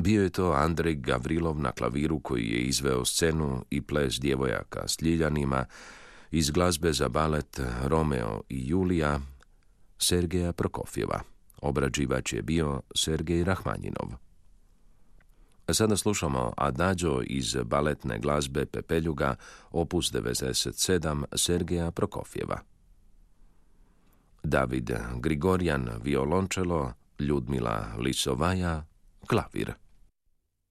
Bio je to Andrej Gavrilov na klaviru koji je izveo scenu i ples djevojaka s ljiljanima iz glazbe za balet Romeo i Julija Sergeja Prokofjeva. Obrađivač je bio Sergej Rahmanjinov. Sada slušamo Adagio iz baletne glazbe Pepeljuga, opus 97 Sergeja Prokofjeva. David Grigorjan, violončelo, Ljudmila Lisovaja, klavir.